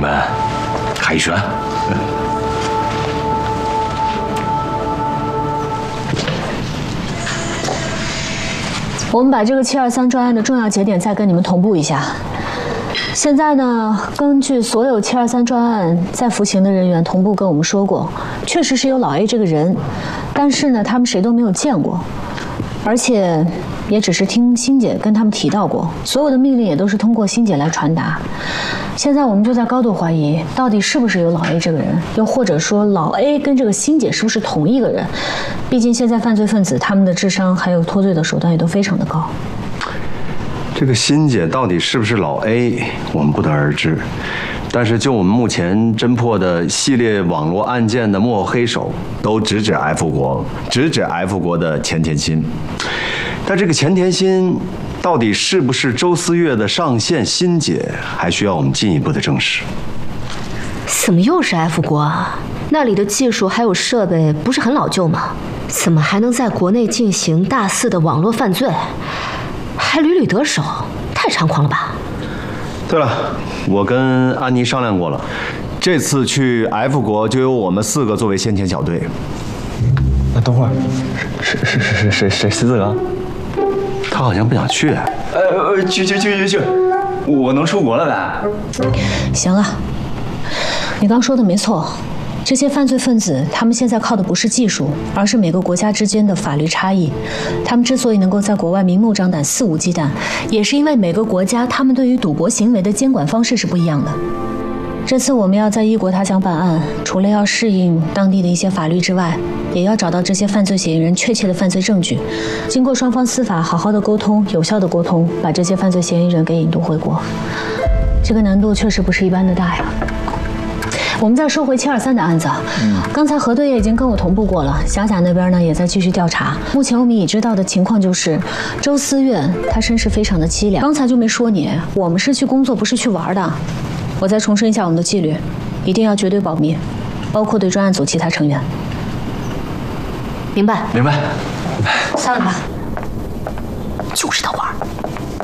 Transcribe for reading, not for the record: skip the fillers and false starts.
们凯旋。 我们把这个723专案的重要节点再跟你们同步一下。现在呢，根据所有723专案在服刑的人员同步跟我们说过，确实是有老 A 这个人，但是呢，他们谁都没有见过，而且也只是听欣姐跟他们提到过，所有的命令也都是通过欣姐来传达。现在我们就在高度怀疑，到底是不是有老 A 这个人，又或者说老 A 跟这个欣姐是不是同一个人？毕竟现在犯罪分子他们的智商还有脱罪的手段也都非常的高。 这个欣姐到底是不是老 A， 我们不得而知。但是就我们目前侦破的系列网络案件的幕后黑手，都直指 F 国的钱田新。但这个钱田新到底是不是周思月的上线欣姐，还需要我们进一步的证实。 怎么又是 F 国啊？那里的技术还有设备不是很老旧吗？怎么还能在国内进行大肆的网络犯罪，还屡屡得手？太猖狂了吧！ 对了，我跟安妮商量过了，这次去 F 国就由我们4个作为先遣小队。 那等会儿，谁4个？ 他好像不想去。 去，我能出国了呗？ 行了，你刚说的没错。这些犯罪分子，他们现在靠的不是技术，而是每个国家之间的法律差异。他们之所以能够在国外明目张胆、肆无忌惮，也是因为每个国家他们对于赌博行为的监管方式是不一样的。这次我们要在异国他乡办案，除了要适应当地的一些法律之外，也要找到这些犯罪嫌疑人确切的犯罪证据，经过双方司法好好的沟通、有效的沟通，把这些犯罪嫌疑人给引渡回国。这个难度确实不是一般的大呀。我们再说回723的案子，刚才核对也已经跟我同步过了，霞甲那边呢也在继续调查。目前我们已知道的情况就是，周思月他身世非常的凄凉。刚才就没说你，我们是去工作，不是去玩的。我再重申一下我们的纪律，一定要绝对保密，包括对专案组其他成员。 明白。 明白。 散了吧。 就是他玩。